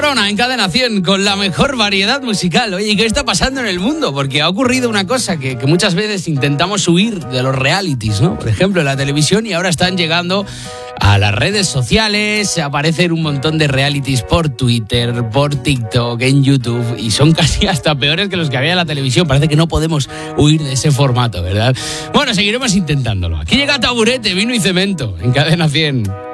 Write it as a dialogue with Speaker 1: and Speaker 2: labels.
Speaker 1: Corona en Cadena 100 con la mejor variedad musical. Oye, ¿qué está pasando en el mundo? Porque ha ocurrido una cosa que muchas veces intentamos huir de los realities, ¿no? Por ejemplo, en la televisión, y ahora están llegando a las redes sociales, aparecen un montón de realities por Twitter, por TikTok, en YouTube, y son casi hasta peores que los que había en la televisión. Parece que no podemos huir de ese formato, ¿verdad? Bueno, seguiremos intentándolo. Aquí llega Taburete, Vino y Cemento en Cadena 100.